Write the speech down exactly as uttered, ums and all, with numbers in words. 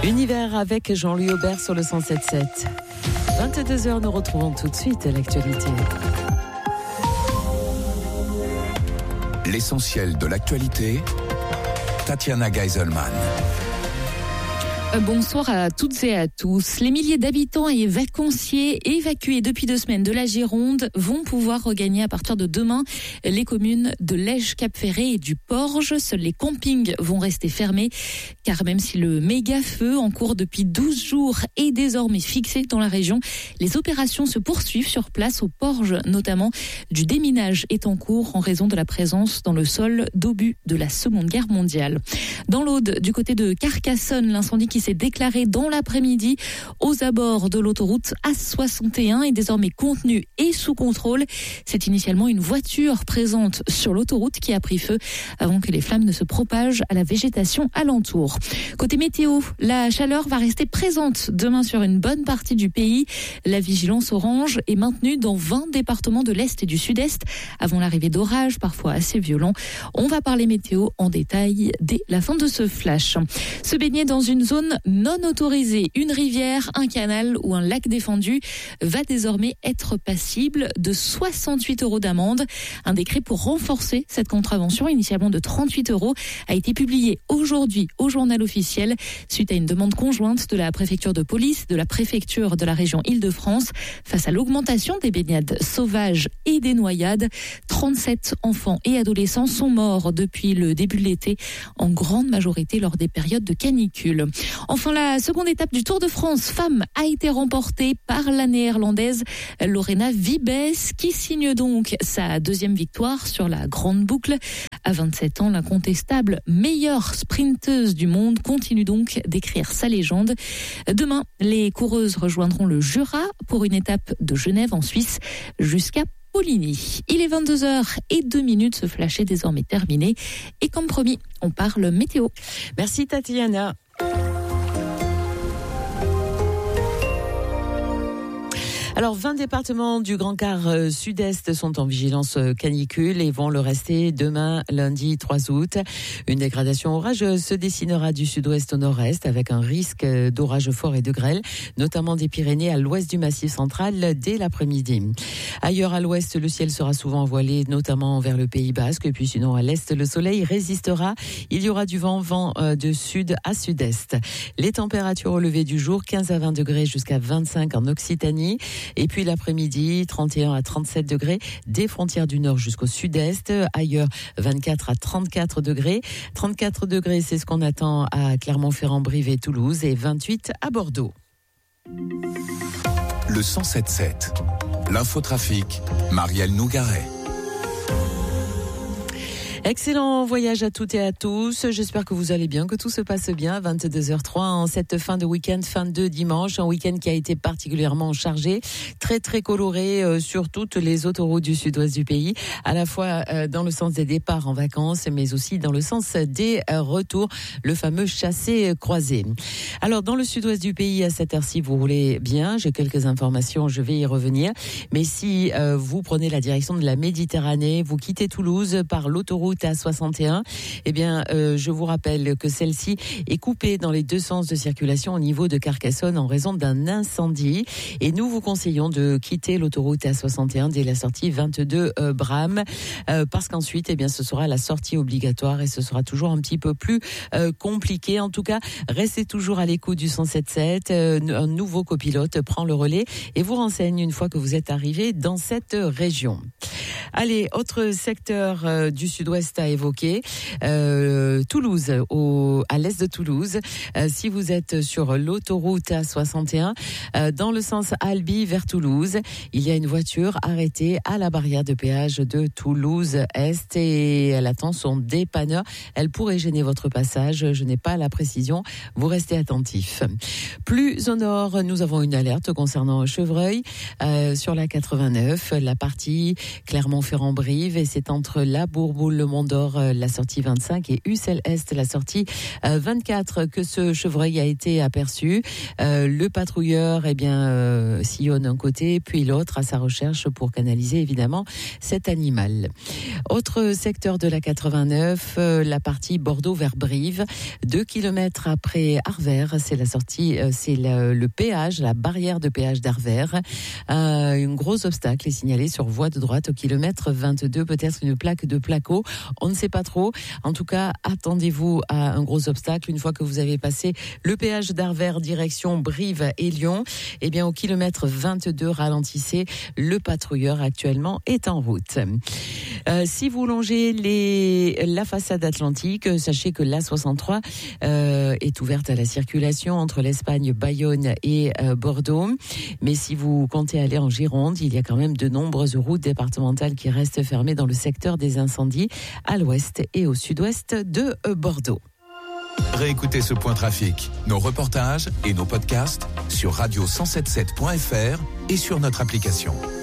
Univers avec Jean-Louis Aubert sur le cent sept sept. vingt-deux heures, nous retrouvons tout de suite l'actualité. L'essentiel de l'actualité, Tatiana Geiselman. Bonsoir à toutes et à tous. Les milliers d'habitants et vacanciers évacués depuis deux semaines de la Gironde vont pouvoir regagner à partir de demain les communes de Lège, Cap-Ferré et du Porge. Seuls les campings vont rester fermés car même si le méga feu en cours depuis douze jours est désormais fixé dans la région, les opérations se poursuivent sur place au Porge notamment. Du déminage est en cours en raison de la présence dans le sol d'obus de la Seconde Guerre mondiale. Dans l'Aude, du côté de Carcassonne, l'incendie qui s'est déclaré dans l'après-midi aux abords de l'autoroute A soixante et un est désormais contenu et sous contrôle. C'est initialement une voiture présente sur l'autoroute qui a pris feu avant que les flammes ne se propagent à la végétation alentour. Côté météo, la chaleur va rester présente demain sur une bonne partie du pays. La vigilance orange est maintenue dans vingt départements de l'Est et du Sud-Est avant l'arrivée d'orages parfois assez violents. On va parler météo en détail dès la fin de ce flash. Se baigner dans une zone non autorisée, une rivière, un canal ou un lac défendu va désormais être passible de soixante-huit euros d'amende. Un décret pour renforcer cette contravention, initialement de trente-huit euros, a été publié aujourd'hui au journal officiel suite à une demande conjointe de la préfecture de police, de la préfecture de la région Île-de-France face à l'augmentation des baignades sauvages et des noyades. trente-sept enfants et adolescents sont morts depuis le début de l'été, en grande majorité lors des périodes de canicule. Enfin, la seconde étape du Tour de France femme a été remportée par la néerlandaise Lorena Wiebes, qui signe donc sa deuxième victoire sur la grande boucle. À vingt-sept ans, l'incontestable meilleure sprinteuse du monde continue donc d'écrire sa légende. Demain, les coureuses rejoindront le Jura pour une étape de Genève en Suisse jusqu'à Poligny. Il est vingt-deux heures et deux minutes, ce flash est désormais terminé. Et comme promis, on parle météo. Merci Tatiana. Alors, vingt départements du Grand Quart euh, Sud-Est sont en vigilance euh, canicule et vont le rester demain, lundi trois août. Une dégradation orageuse se dessinera du sud-ouest au nord-est avec un risque d'orage fort et de grêle, notamment des Pyrénées à l'ouest du Massif central dès l'après-midi. Ailleurs à l'ouest, le ciel sera souvent voilé, notamment vers le Pays Basque. Et puis sinon, à l'est, le soleil résistera. Il y aura du vent, vent euh, de sud à sud-est. Les températures au lever du jour, quinze à vingt degrés jusqu'à vingt-cinq en Occitanie. Et puis l'après-midi, trente et un à trente-sept degrés, des frontières du nord jusqu'au sud-est. Ailleurs, vingt-quatre à trente-quatre degrés. trente-quatre degrés, c'est ce qu'on attend à Clermont-Ferrand, Brive et Toulouse. Et vingt-huit à Bordeaux. Le cent sept sept. L'infotrafic, Marielle Nougaret. Excellent voyage à toutes et à tous. J'espère que vous allez bien, que tout se passe bien. vingt-deux heures trois en cette fin de week-end, fin de dimanche. Un week-end qui a été particulièrement chargé, très très coloré euh, sur toutes les autoroutes du sud-ouest du pays, à la fois euh, dans le sens des départs en vacances, mais aussi dans le sens des euh, retours, le fameux chassé-croisé. Alors dans le sud-ouest du pays, à cette heure-ci, vous roulez bien. J'ai quelques informations, je vais y revenir. Mais si euh, vous prenez la direction de la Méditerranée, vous quittez Toulouse par l'autoroute A soixante et un, eh bien, euh, je vous rappelle que celle-ci est coupée dans les deux sens de circulation au niveau de Carcassonne en raison d'un incendie. Et nous vous conseillons de quitter l'autoroute A soixante et un dès la sortie vingt-deux euh, Bram, euh, parce qu'ensuite, eh bien, ce sera la sortie obligatoire et ce sera toujours un petit peu plus euh, compliqué. En tout cas, restez toujours à l'écoute du cent sept sept. Euh, un nouveau copilote prend le relais et vous renseigne une fois que vous êtes arrivé dans cette région. Allez, autre secteur euh, du sud-ouest à évoquer, euh, Toulouse, au, à l'est de Toulouse. Euh, si vous êtes sur l'autoroute A soixante et un, euh, dans le sens Albi vers Toulouse, il y a une voiture arrêtée à la barrière de péage de Toulouse-Est et elle attend son dépanneur. Elle pourrait gêner votre passage, je n'ai pas la précision, vous restez attentifs. Plus au nord, nous avons une alerte concernant Chevreuil, euh, sur la quatre-vingt-neuf, la partie Clermont-Ferrand-Brive, et c'est entre la Bourboule, le Mont-d'Or, euh, la sortie vingt-cinq, et Ussel Est, la sortie euh, vingt-quatre, que ce chevreuil a été aperçu. Euh, le patrouilleur, eh bien, euh, sillonne d'un côté, puis l'autre à sa recherche pour canaliser évidemment cet animal. Autre secteur de la quatre-vingt-neuf, euh, la partie Bordeaux vers Brive, deux kilomètres après Arvers, c'est la sortie, euh, c'est le, le péage, la barrière de péage d'Arvers. Euh, un gros obstacle est signalé sur voie de droite au kilomètre vingt-deux, peut-être une plaque de placo, on ne sait pas trop. En tout cas, attendez-vous à un gros obstacle une fois que vous avez passé le péage d'Arvers direction Brive et Lyon. Eh bien, au kilomètre vingt-deux, ralentissez, le patrouilleur actuellement est en route. Euh, si vous longez les, la façade atlantique, sachez que l'A soixante-trois euh, est ouverte à la circulation entre l'Espagne, Bayonne et euh, Bordeaux. Mais si vous comptez aller en Gironde, il y a quand même de nombreuses routes départementales qui restent fermées dans le secteur des incendies à l'ouest et au sud-ouest de euh, Bordeaux. Réécoutez ce point trafic, nos reportages et nos podcasts sur radio cent soixante-dix-sept point f r et sur notre application.